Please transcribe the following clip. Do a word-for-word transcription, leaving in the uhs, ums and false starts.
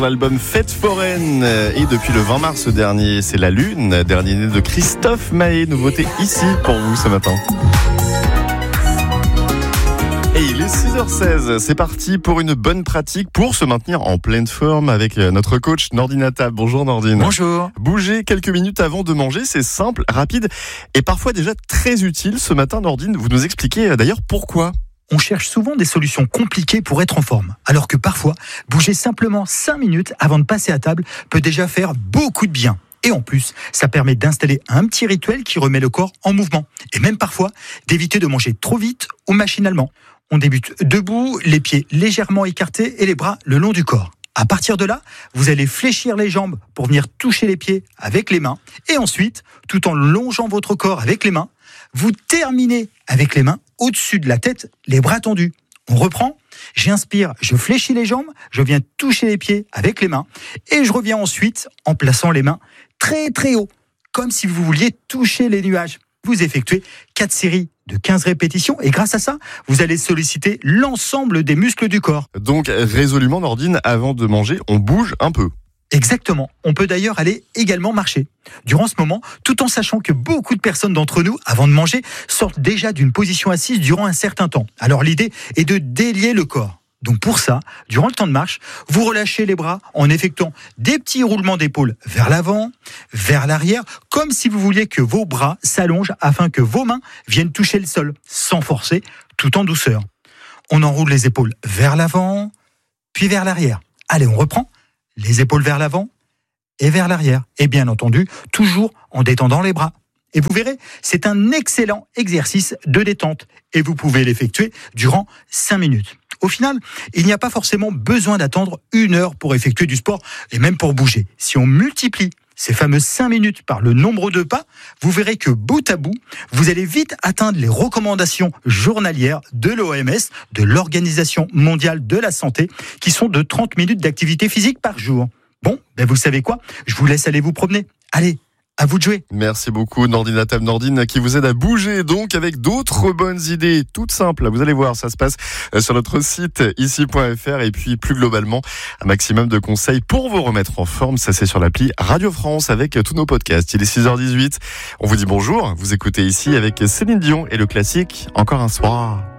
L'album Fête foraine et depuis le vingt mars dernier, c'est La Lune, dernier né de Christophe Maé, nouveauté ici pour vous ce matin. Et il est six heures seize, c'est parti pour une bonne pratique pour se maintenir en pleine forme avec notre coach Nordine Attab. Bonjour Nordine. Bonjour. Bouger quelques minutes avant de manger, c'est simple, rapide et parfois déjà très utile. Ce matin Nordine, vous nous expliquez d'ailleurs pourquoi. On cherche souvent des solutions compliquées pour être en forme, alors que parfois, bouger simplement cinq minutes avant de passer à table peut déjà faire beaucoup de bien. Et en plus, ça permet d'installer un petit rituel qui remet le corps en mouvement. Et même parfois, d'éviter de manger trop vite ou machinalement. On débute debout, les pieds légèrement écartés et les bras le long du corps. À partir de là, vous allez fléchir les jambes pour venir toucher les pieds avec les mains. Et ensuite, tout en longeant votre corps avec les mains, vous terminez avec les mains au-dessus de la tête, les bras tendus. On reprend, j'inspire, je fléchis les jambes, je viens toucher les pieds avec les mains et je reviens ensuite en plaçant les mains très très haut, comme si vous vouliez toucher les nuages. Vous effectuez quatre séries de quinze répétitions et grâce à ça, vous allez solliciter l'ensemble des muscles du corps. Donc résolument Nordine, avant de manger, on bouge un peu. Exactement. On peut d'ailleurs aller également marcher. Durant ce moment, tout en sachant que beaucoup de personnes d'entre nous, avant de manger, sortent déjà d'une position assise durant un certain temps. Alors l'idée est de délier le corps. Donc pour ça, durant le temps de marche, vous relâchez les bras en effectuant des petits roulements d'épaule vers l'avant, vers l'arrière, comme si vous vouliez que vos bras s'allongent afin que vos mains viennent toucher le sol, sans forcer, tout en douceur. On enroule les épaules vers l'avant, puis vers l'arrière. Allez, on reprend. Les épaules vers l'avant et vers l'arrière. Et bien entendu, toujours en détendant les bras. Et vous verrez, c'est un excellent exercice de détente. Et vous pouvez l'effectuer durant cinq minutes. Au final, il n'y a pas forcément besoin d'attendre une heure pour effectuer du sport et même pour bouger. Si on multiplie ces fameuses cinq minutes par le nombre de pas, vous verrez que bout à bout, vous allez vite atteindre les recommandations journalières de l'O M S, de l'Organisation mondiale de la santé, qui sont de trente minutes d'activité physique par jour. Bon, ben vous savez quoi ? Je vous laisse aller vous promener. Allez, à vous de jouer. Merci beaucoup Nordine Attab, Nordine qui vous aide à bouger donc avec d'autres bonnes idées toutes simples. Vous allez voir, ça se passe sur notre site ici point f r et puis plus globalement un maximum de conseils pour vous remettre en forme. Ça c'est sur l'appli Radio France avec tous nos podcasts. Il est six heures dix-huit. On vous dit bonjour. Vous écoutez ici avec Céline Dion et le classique Encore un soir.